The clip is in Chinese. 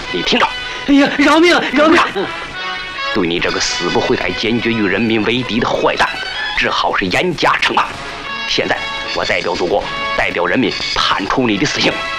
你听着。 哎呀，饶命！饶命！ 对你这个死不悔改、坚决与人民为敌的坏蛋，只好是严加惩罚。现在我代表祖国，代表人民判处你的死刑。